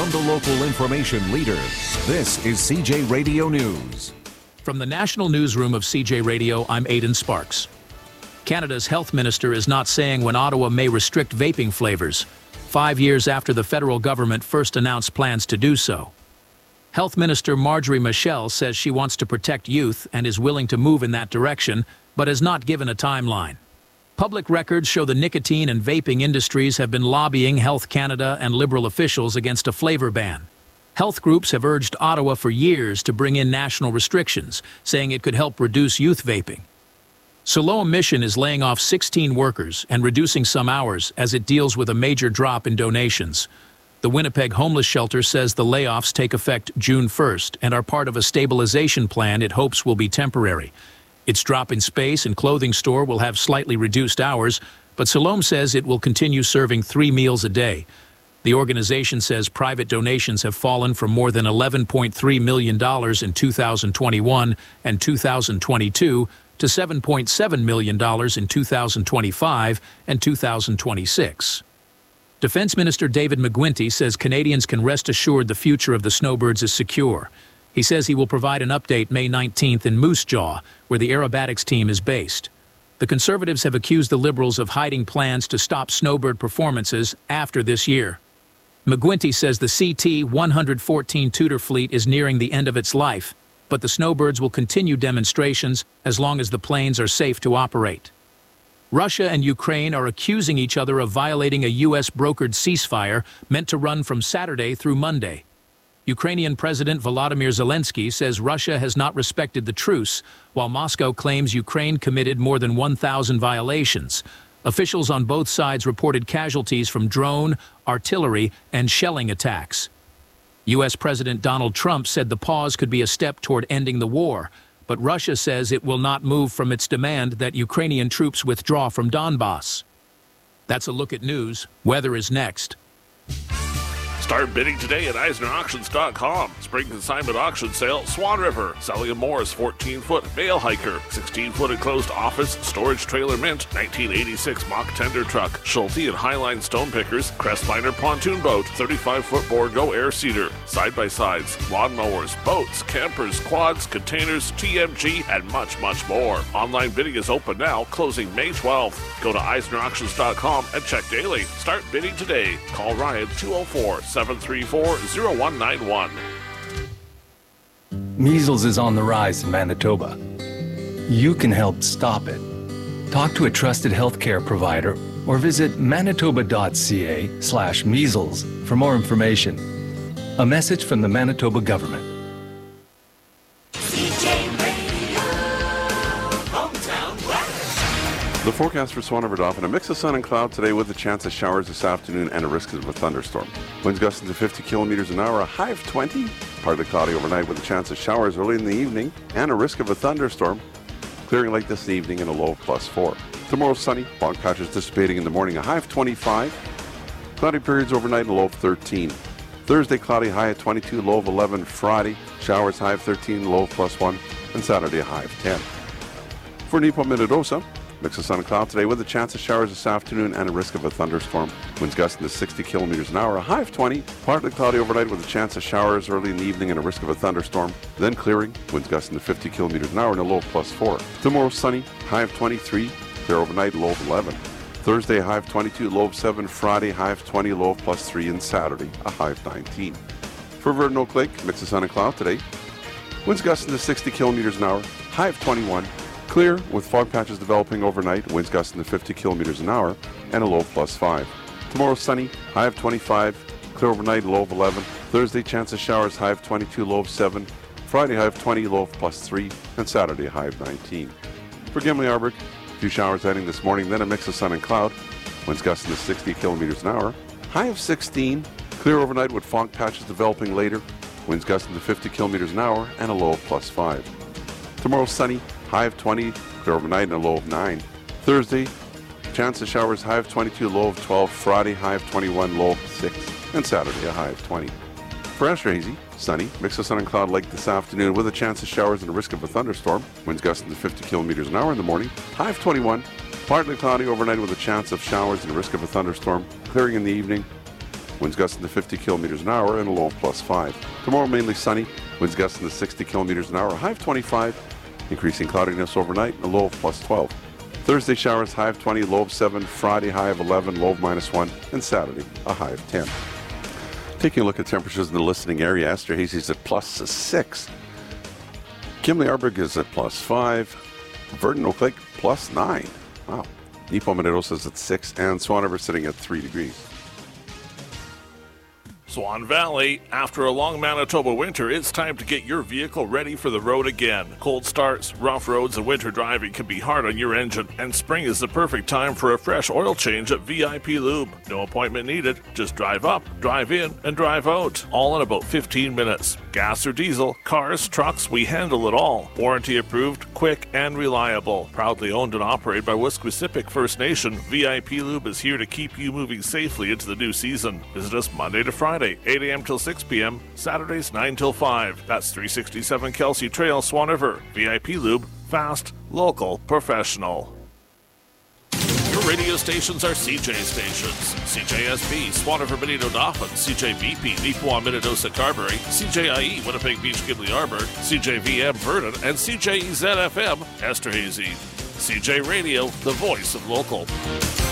from the local information leader. This is CJ Radio News. From the National Newsroom of CJ Radio, I'm Aidan Sparks. Canada's health minister is not saying when Ottawa may restrict vaping flavors, 5 years after the federal government first announced plans to do so. Health Minister Marjorie Michel says she wants to protect youth and is willing to move in that direction, but has not given a timeline. Public records show the nicotine and vaping industries have been lobbying Health Canada and Liberal officials against a flavor ban. Health groups have urged Ottawa for years to bring in national restrictions, saying it could help reduce youth vaping. Siloam Mission is laying off 16 workers and reducing some hours as it deals with a major drop in donations. The Winnipeg Homeless Shelter says the layoffs take effect June 1st and are part of a stabilization plan it hopes will be temporary. Its drop in space and clothing store will have slightly reduced hours, but Siloam says it will continue serving 3 meals a day. The organization says private donations have fallen from more than $11.3 million in 2021 and 2022 to $7.7 million in 2025 and 2026. Defense Minister David McGuinty says Canadians can rest assured the future of the snowbirds is secure. He says he will provide an update May 19th in Moose Jaw, where the aerobatics team is based. The Conservatives have accused the Liberals of hiding plans to stop snowbird performances after this year. McGuinty says the CT-114 Tudor fleet is nearing the end of its life, but the snowbirds will continue demonstrations as long as the planes are safe to operate. Russia and Ukraine are accusing each other of violating a U.S.-brokered ceasefire meant to run from Saturday through Monday. Ukrainian President Volodymyr Zelensky says Russia has not respected the truce, while Moscow claims Ukraine committed more than 1,000 violations. Officials on both sides reported casualties from drone, artillery, and shelling attacks. U.S. President Donald Trump said the pause could be a step toward ending the war, but Russia says it will not move from its demand that Ukrainian troops withdraw from Donbass. That's a look at news. Weather is next. Start bidding today at EisnerAuctions.com. Spring consignment auction sale, Swan River. Selling a Morris 14-foot bale hiker, 16-foot enclosed office storage trailer mint, 1986 mock tender truck, Schulte and Highline stone pickers, Crestliner pontoon boat, 35-foot Borgo air seeder, side-by-sides, lawn mowers, boats, campers, quads, containers, TMG, and much, much more. Online bidding is open now, closing May 12th. Go to EisnerAuctions.com and check daily. Start bidding today. Call Ryan 204-734-0191. Measles is on the rise in Manitoba. You can help stop it. Talk to a trusted healthcare provider or visit manitoba.ca/measles for more information. A message from the Manitoba government. The forecast for Swan River Dauphin, a mix of sun and cloud today with a chance of showers this afternoon and a risk of a thunderstorm. Winds gusting to 50 kilometers an hour, a high of 20. Partly cloudy overnight with a chance of showers early in the evening and a risk of a thunderstorm. Clearing late this evening and a low of +4. Tomorrow sunny, fog patches dissipating in the morning, a high of 25. Cloudy periods overnight and a low of 13. Thursday cloudy, high of 22, low of 11. Friday, showers, high of 13, low of +1. And Saturday, a high of 10. For Nipo Minidosa, mix of sun and cloud today with a chance of showers this afternoon and a risk of a thunderstorm. Winds gusting to 60 kilometers an hour, a high of 20. Partly cloudy overnight with a chance of showers early in the evening and a risk of a thunderstorm. Then clearing, winds gusting to 50 kilometers an hour and a low of +4. Tomorrow sunny, high of 23. Clear overnight, low of 11. Thursday, high of 22, low of 7. Friday, high of 20, low of +3. And Saturday, a high of 19. For Verdun Oak Lake, mix of sun and cloud today. Winds gusting to 60 kilometers an hour, high of 21. Clear with fog patches developing overnight, winds gusting to 50 kilometers an hour, and a low of +5. Tomorrow sunny, high of 25, clear overnight, low of 11. Thursday chance of showers, high of 22, low of 7. Friday high of 20, low of +3, and Saturday high of 19. For Gimli Arbor, a few showers heading this morning, then a mix of sun and cloud, winds gusting to 60 kilometers an hour, high of 16. Clear overnight with fog patches developing later, winds gusting to 50 kilometers an hour, and a low of +5. Tomorrow sunny, high of 20, clear overnight and a low of 9. Thursday, chance of showers, high of 22, low of 12. Friday, high of 21, low of 6. And Saturday, a high of 20. For Esterhazy, sunny, mix of sun and cloud lake this afternoon with a chance of showers and a risk of a thunderstorm. Winds gusting to 50 kilometers an hour in the morning. High of 21. Partly cloudy overnight with a chance of showers and a risk of a thunderstorm. Clearing in the evening. Winds gusting to 50 kilometers an hour and a low of +5. Tomorrow, mainly sunny. Winds gusting to 60 kilometers an hour, a high of 25. Increasing cloudiness overnight, a low of +12. Thursday, showers, high of 20, low of 7. Friday, high of 11, low of -1. And Saturday, a high of 10. Taking a look at temperatures in the listening area, Esterhazy's at +6. Kimley-Arborg is at +5. Verdon Oak Lake, +9. Wow. Nepo-Maneros is at 6. And Swan River sitting at 3 degrees. Swan Valley, after a long Manitoba winter, it's time to get your vehicle ready for the road again. Cold starts, rough roads, and winter driving can be hard on your engine, and spring is the perfect time for a fresh oil change at VIP Lube. No appointment needed, just drive up, drive in, and drive out, all in about 15 minutes. Gas or diesel, cars, trucks, we handle it all. Warranty approved, quick, and reliable. Proudly owned and operated by Wesquisipic First Nation, VIP Lube is here to keep you moving safely into the new season. Visit us Monday to Friday, 8 a.m. till 6 p.m., Saturdays 9 till 5. That's 367 Kelsey Trail, Swan River. VIP Lube, fast, local, professional. Your radio stations are CJ stations. CJSB, Swan River, Benito Dauphin, CJVP, Neepawa, Minnedosa, Carberry, CJIE, Winnipeg Beach, Gibbley-Arborg, CJVM, Vernon, and CJEZ-FM, Esterhazy. CJ Radio, the voice of local.